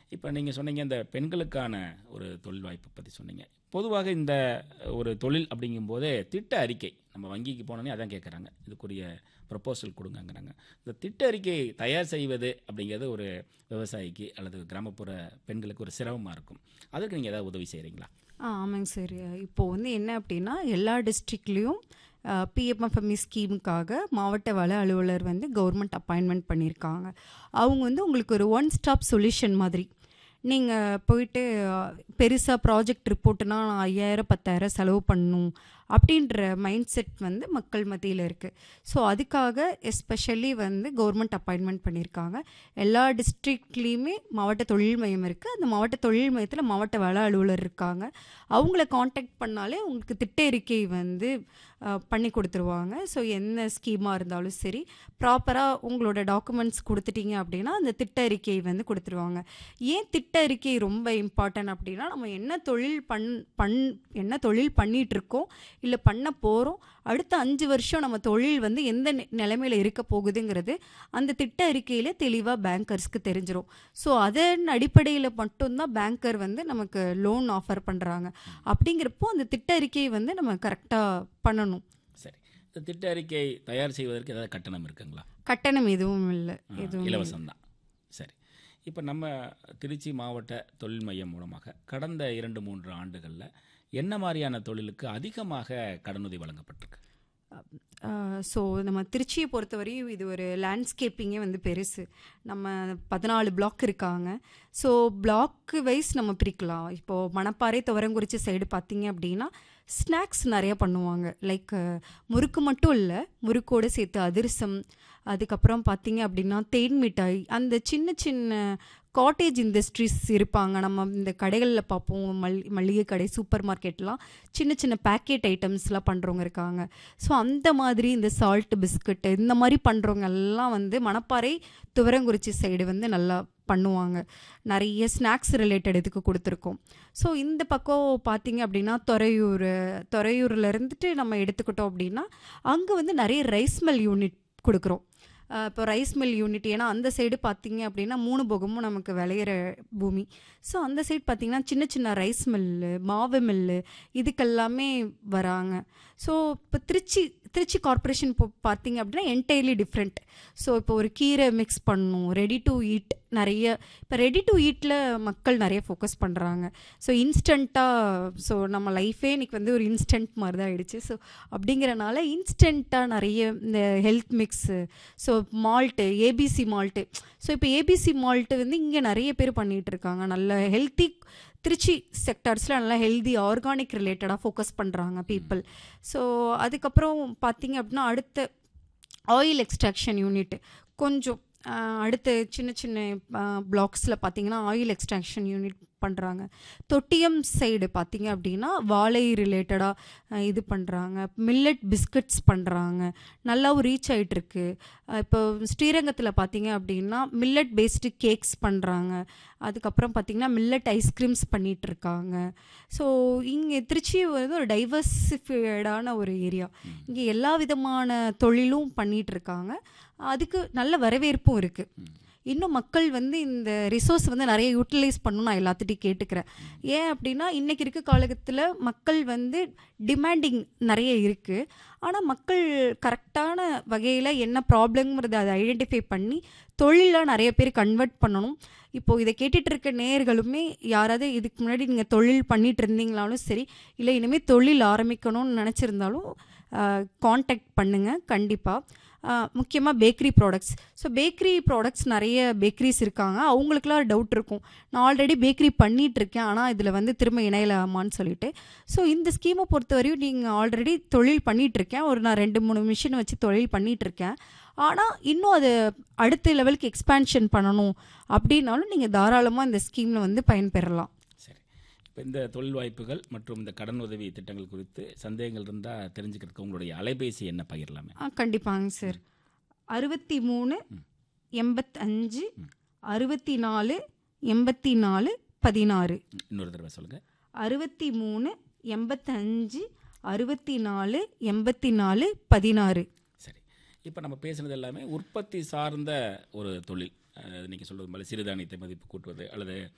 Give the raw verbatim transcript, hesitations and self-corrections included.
இப்போ நீங்கள் சொன்னீங்க இந்த பெண்களுக்கான ஒரு தொழில் வாய்ப்பை பற்றி சொன்னீங்க. பொதுவாக இந்த ஒரு தொழில் அப்படிங்கும்போதே திட்ட அறிக்கை நம்ம வங்கிக்கு போனோன்னே அதான் கேட்குறாங்க, இதுக்குரிய ப்ரப்போசல் கொடுங்கங்கிறாங்க. இந்த திட்ட அறிக்கை தயார் செய்வது அப்படிங்கிறது ஒரு விவசாயிக்கு அல்லது கிராமப்புற பெண்களுக்கு ஒரு சிரமமாக இருக்கும். அதுக்கு நீங்கள் ஏதாவது உதவி செய்கிறீங்களா? ஆ ஆமாங்க சார். இப்போது வந்து என்ன அப்படின்னா, எல்லா டிஸ்ட்ரிக்ட்லேயும் பிஎம்எஃப்எம்இ ஸ்கீமுக்காக மாவட்ட வள அலுவலர் வந்து கவர்மெண்ட் அப்பாயின்மெண்ட் பண்ணியிருக்காங்க. அவங்க வந்து உங்களுக்கு ஒரு ஒன் ஸ்டாப் சொல்யூஷன் மாதிரி. நீங்கள் போயிட்டு பெருசாக ப்ராஜெக்ட் ரிப்போர்ட்டுனா ஐயாயிரம் பத்தாயிரம் செலவு பண்ணணும் அப்படின்ற மைண்ட் செட் வந்து மக்கள் மத்தியில் இருக்குது. ஸோ அதுக்காக எஸ்பெஷலி வந்து கவர்மெண்ட் அப்பாயின்மெண்ட் பண்ணியிருக்காங்க. எல்லா டிஸ்ட்ரிக்ட்லேயுமே மாவட்ட தொழில் மையம் இருக்குது. அந்த மாவட்ட தொழில் மையத்தில் மாவட்ட வள அலுவலர் இருக்காங்க. அவங்கள காண்டாக்ட் பண்ணாலே உங்களுக்கு திட்ட அறிக்கை வந்து பண்ணி கொடுத்துருவாங்க. ஸோ என்ன ஸ்கீமாக இருந்தாலும் சரி, ப்ராப்பராக உங்களோட டாக்குமெண்ட்ஸ் கொடுத்துட்டீங்க அப்படின்னா அந்த திட்ட அறிக்கை வந்து கொடுத்துருவாங்க. ஏன் திட்ட அறிக்கை ரொம்ப இம்பார்ட்டன்ட் அப்படின்னா, நம்ம என்ன தொழில் பண் பண் என்ன தொழில் பண்ணிகிட்ருக்கோம் இல்லை பண்ண போகிறோம், அடுத்த அஞ்சு வருஷம் நம்ம தொழில் வந்து எந்த நிலைமையில் இருக்க போகுதுங்கிறது அந்த திட்ட அறிக்கையில் தெளிவாக பேங்கர்ஸ்க்கு தெரிஞ்சிடும். ஸோ அதன் அடிப்படையில் மட்டும்தான் பேங்கர் வந்து நமக்கு லோன் ஆஃபர் பண்ணுறாங்க. அப்படிங்கிறப்போ அந்த திட்ட அறிக்கையை வந்து நம்ம கரெக்டாக பண்ணணும். சரி, இந்த திட்ட அறிக்கை தயார் செய்வதற்கு ஏதாவது கட்டணம் இருக்குங்களா? கட்டணம் எதுவும் இல்லை, எதுவும் இலவசம்தான். சரி, இப்போ நம்ம திருச்சி மாவட்ட தொழில் மையம் மூலமாக கடந்த இரண்டு மூன்று ஆண்டுகளில் என்ன மாதிரியான தொழிலுக்கு அதிகமாக கடனுதவி வழங்கப்பட்டிருக்கு? ஸோ நம்ம திருச்சியை பொறுத்தவரையும் இது ஒரு லேண்ட்ஸ்கேப்பிங்கே வந்து பெருசு. நம்ம பதினாலு பிளாக் இருக்காங்க. ஸோ பிளாக்கு வைஸ் நம்ம பிரிக்கலாம். இப்போது மணப்பாறை துவரங்குறிச்சி சைடு பார்த்திங்க அப்படின்னா ஸ்நாக்ஸ் நிறையா பண்ணுவாங்க. லைக் முறுக்கு மட்டும் இல்லை, முறுக்கோடு சேர்த்து அதிரசம், அதுக்கப்புறம் பார்த்திங்க அப்படின்னா தேன் மிட்டாய், அந்த சின்ன சின்ன காட்டேஜ் இண்டஸ்ட்ரீஸ் இருப்பாங்க. நம்ம இந்த கடைகளில் பார்ப்போம், மல் மளிகை கடை, சூப்பர் மார்க்கெட்லாம் சின்ன சின்ன பேக்கெட் ஐட்டம்ஸ்லாம் பண்ணுறவங்க இருக்காங்க. ஸோ அந்த மாதிரி இந்த சால்ட் பிஸ்கட்டு இந்த மாதிரி பண்ணுறவங்க எல்லாம் வந்து மணப்பாறை துவரங்குறிச்சி சைடு வந்து நல்லா பண்ணுவாங்க. நிறைய ஸ்நாக்ஸ் ரிலேட்டட் இதுக்கு கொடுத்துருக்கோம். ஸோ இந்த பக்கம் பார்த்திங்க அப்படின்னா துறையூர் துறையூரில் இருந்துட்டு நம்ம எடுத்துக்கிட்டோம் அப்படின்னா அங்கே வந்து நிறைய ரைஸ் மில் யூனிட் கொடுக்குறோம். இப்போ ரைஸ் மில் யூனிட், ஏன்னா அந்த சைடு பார்த்திங்க அப்படின்னா மூணு போகமும் நமக்கு விளையிற பூமி. ஸோ அந்த சைடு பார்த்திங்கன்னா சின்ன சின்ன ரைஸ் மில்லு, மாவு மில்லு இதுக்கெல்லாமே வராங்க. ஸோ இப்போ திருச்சி திருச்சி கார்ப்பரேஷன் இப்போ பார்த்திங்க அப்படின்னா என்டையர்லி டிஃப்ரெண்ட். ஸோ இப்போ ஒரு கீரை மிக்ஸ் பண்ணணும், ரெடி டு ஈட் நிறைய, இப்போ ரெடி டு ஈட்டில் மக்கள் நிறைய ஃபோக்கஸ் பண்ணுறாங்க. ஸோ இன்ஸ்டண்ட்டாக, ஸோ நம்ம லைஃபே இன்றைக்கி வந்து ஒரு இன்ஸ்டன்ட் மாதிரி தான் ஆகிடுச்சு. ஸோ அப்படிங்கிறனால இன்ஸ்டண்ட்டாக நிறைய இந்த health mix, so malt, ABC malt. So இப்போ ஏபிசி மால்ட்டு வந்து இங்கே நிறைய பேர் பண்ணிகிட்டு இருக்காங்க. நல்ல ஹெல்த்தி திருச்சி செக்டார்ஸில் நல்லா ஹெல்தி ஆர்கானிக் ரிலேட்டடாக ஃபோக்கஸ் பண்ணுறாங்க பீப்புள். ஸோ அதுக்கப்புறம் பார்த்திங்க அப்படின்னா அடுத்த ஆயில் எக்ஸ்ட்ராக்ஷன் யூனிட் கொஞ்சம் அடுத்து சின்ன சின்ன பிளாக்ஸில் பார்த்திங்கன்னா ஆயில் எக்ஸ்ட்ராக்ஷன் யூனிட் பண்ணுறாங்க. தொட்டியம் சைடு பார்த்திங்க அப்படின்னா வாழை ரிலேட்டடாக இது பண்ணுறாங்க. மில்லட் பிஸ்கட்ஸ் பண்ணுறாங்க, நல்லாவும் ரீச் ஆகிட்டுருக்கு. இப்போ ஸ்ரீரங்கத்தில் பார்த்திங்க அப்படின்னா மில்லட் பேஸ்டு கேக்ஸ் பண்ணுறாங்க. அதுக்கப்புறம் பார்த்திங்கன்னா மில்லட் ஐஸ்கிரீம்ஸ் பண்ணிகிட்ருக்காங்க. ஸோ இங்கே திருச்சி வந்து ஒரு டைவர்சிஃபைடான ஒரு ஏரியா. இங்கே எல்லா விதமான தொழிலும் பண்ணிகிட்ருக்காங்க. அதுக்கு நல்ல வரவேற்பும் இருக்குது. இன்னும் மக்கள் வந்து இந்த ரிசோர்ஸ் வந்து நிறைய யூட்டிலைஸ் பண்ணணும் நான் எல்லாத்துட்டையும் கேட்டுக்கிறேன். ஏன் அப்படின்னா இன்றைக்கி இருக்க காலகட்டத்தில் மக்கள் வந்து டிமாண்டிங் நிறைய இருக்குது. ஆனால் மக்கள் கரெக்டான வகையில் என்ன ப்ராப்ளம்ங்கிறத அதை ஐடென்டிஃபை பண்ணி தொழிலாக நிறைய பேர் கன்வெர்ட் பண்ணணும். இப்போது இதை கேட்டுட்டு இருக்க நேயர்களுமே யாராவது இதுக்கு முன்னாடி நீங்கள் தொழில் பண்ணிகிட்டு இருந்தீங்களாலும் சரி, இல்லை இனிமேல் தொழில் ஆரம்பிக்கணும்னு நினச்சிருந்தாலும் காண்டாக்ட் பண்ணுங்கள் கண்டிப்பாக. முக்கியமாக bakery products. So bakery products நிறைய பேக்கரிஸ் இருக்காங்க. அவங்களுக்குலாம் டவுட் இருக்கும், நான் ஆல்ரெடி பேக்கரி பண்ணிகிட்ருக்கேன் ஆனால் இதில் வந்து திரும்ப இணையலாமான்னு சொல்லிட்டு. ஸோ இந்த ஸ்கீமை பொறுத்தவரையும் நீங்கள் ஆல்ரெடி தொழில் பண்ணிகிட்ருக்கேன், ஒரு நான் ரெண்டு மூணு மிஷின் வச்சு தொழில் பண்ணிகிட்ருக்கேன், ஆனால் இன்னும் அது அடுத்த லெவலுக்கு எக்ஸ்பேன்ஷன் பண்ணணும் அப்படின்னாலும் நீங்கள் தாராளமாக இந்த ஸ்கீமில் வந்து பயன்பெறலாம். இப்போ இந்த தொழில் வாய்ப்புகள் மற்றும் இந்த கடன் உதவி திட்டங்கள் குறித்து சந்தேகங்கள் இருந்தால் தெரிஞ்சுக்கிறதுக்கு உங்களுடைய அலைபேசி என்ன பகிரலாமே? ஆ கண்டிப்பாங்க சார். அறுபத்தி மூணு எண்பத்தஞ்சு அறுபத்தி நாலு எண்பத்தி நாலு பதினாறு. இன்னொரு தடவை சொல்லுங்கள். அறுபத்தி மூணு எண்பத்தஞ்சு அறுபத்தி நாலு எண்பத்தி நாலு பதினாறு. சரி, இப்போ நம்ம பேசுனது எல்லாமே உற்பத்தி சார்ந்த ஒரு தொழில். நீங்கள் சொல்கிறது மாதிரி சிறுதானியத்தை மதிப்பு கூட்டுவது அல்லது